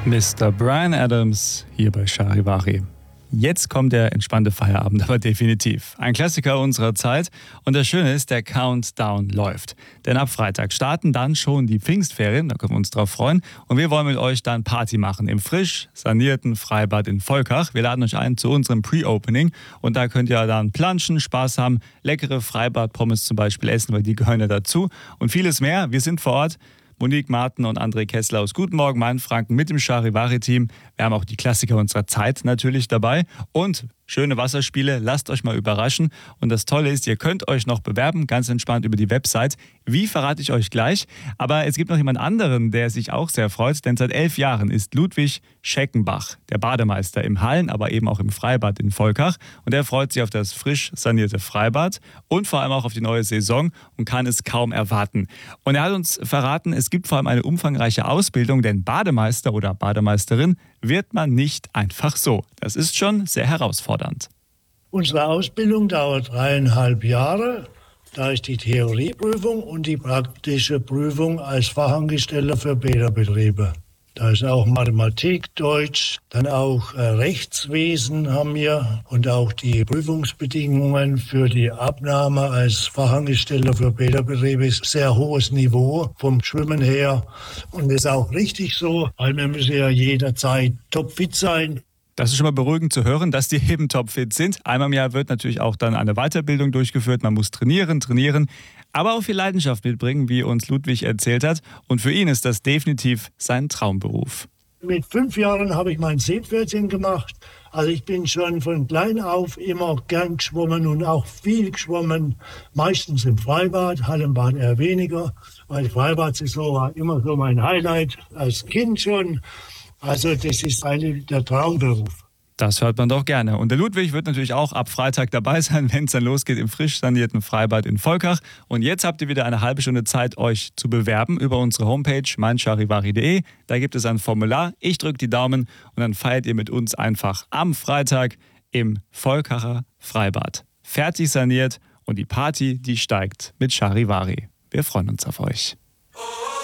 Mr. Bryan Adams hier bei Charivari. Jetzt kommt der entspannte Feierabend, aber definitiv. Ein Klassiker unserer Zeit. Und das Schöne ist, der Countdown läuft. Denn ab Freitag starten dann schon die Pfingstferien, da können wir uns drauf freuen. Und wir wollen mit euch dann Party machen im frisch sanierten Freibad in Volkach. Wir laden euch ein zu unserem Pre-Opening. Und da könnt ihr dann planschen, Spaß haben, leckere Freibad-Pommes zum Beispiel essen, weil die gehören ja dazu. Und vieles mehr. Wir sind vor Ort. Monique Marten und André Kessler aus Guten Morgen Mainfranken mit dem Charivari-Team. Wir haben auch die Klassiker unserer Zeit natürlich dabei und schöne Wasserspiele. Lasst euch mal überraschen. Und das Tolle ist, ihr könnt euch noch bewerben, ganz entspannt über die Website. Wie, verrate ich euch gleich. Aber es gibt noch jemand anderen, der sich auch sehr freut, denn seit 11 Jahren ist Ludwig Scheckenbach der Bademeister im Hallen, aber eben auch im Freibad in Volkach. Und er freut sich auf das frisch sanierte Freibad und vor allem auch auf die neue Saison und kann es kaum erwarten. Und er hat uns verraten, es gibt vor allem eine umfangreiche Ausbildung, denn Bademeister oder Bademeisterin wird man nicht einfach so. Das ist schon sehr herausfordernd. Unsere Ausbildung dauert 3,5 Jahre. Da ist die Theorieprüfung und die praktische Prüfung als Fachangestellter für Bäderbetriebe. Da ist auch Mathematik, Deutsch, dann auch Rechtswesen haben wir und auch die Prüfungsbedingungen für die Abnahme als Fachangestellter für Bäderbetriebe ist sehr hohes Niveau vom Schwimmen her. Und das ist auch richtig so, weil wir müssen ja jederzeit topfit sein. Das ist schon mal beruhigend zu hören, dass die eben topfit sind. Einmal im Jahr wird natürlich auch dann eine Weiterbildung durchgeführt. Man muss trainieren, aber auch viel Leidenschaft mitbringen, wie uns Ludwig erzählt hat. Und für ihn ist das definitiv sein Traumberuf. Mit 5 Jahren habe ich mein Seepferdchen gemacht. Also ich bin schon von klein auf immer gern geschwommen und auch viel geschwommen. Meistens im Freibad, Hallenbad eher weniger. Weil Freibad-Saison war immer so mein Highlight als Kind schon. Also das ist eigentlich der Traumberuf. Das hört man doch gerne. Und der Ludwig wird natürlich auch ab Freitag dabei sein, wenn es dann losgeht im frisch sanierten Freibad in Volkach. Und jetzt habt ihr wieder eine halbe Stunde Zeit, euch zu bewerben über unsere Homepage meincharivari.de. Da gibt es ein Formular. Ich drücke die Daumen und dann feiert ihr mit uns einfach am Freitag im Volkacher Freibad. Fertig saniert und die Party, die steigt mit Charivari. Wir freuen uns auf euch.